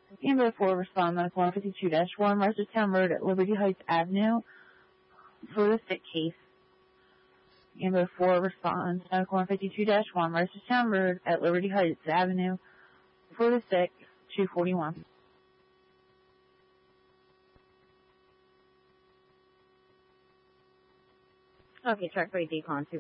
Amber 4 respond medical 152-1, Reisterstown Road at Liberty Heights Avenue for the sick case. Amber 4 responds medical 152-1, Reisterstown Road at Liberty Heights Avenue for the sick, 241. Okay, track 3 decon 2.